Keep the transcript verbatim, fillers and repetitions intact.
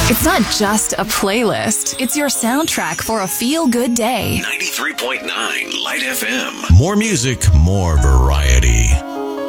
It's not just a playlist. It's your soundtrack for a feel-good day. ninety-three point nine Light F M. More music, more variety.